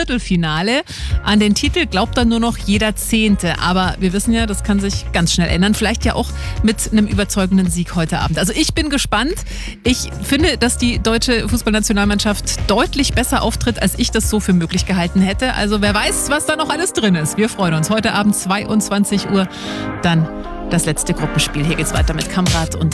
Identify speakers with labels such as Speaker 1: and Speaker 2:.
Speaker 1: Viertelfinale. An den Titel glaubt dann nur noch jeder Zehnte. Aber wir wissen ja, das kann sich ganz schnell ändern. Vielleicht ja auch mit einem überzeugenden Sieg heute Abend. Also ich bin gespannt. Ich finde, dass die deutsche Fußballnationalmannschaft deutlich besser auftritt, als ich das so für möglich gehalten hätte. Also wer weiß, was da noch alles drin ist. Wir freuen uns. Heute Abend 22 Uhr dann das letzte Gruppenspiel. Hier geht's weiter mit Kamrat und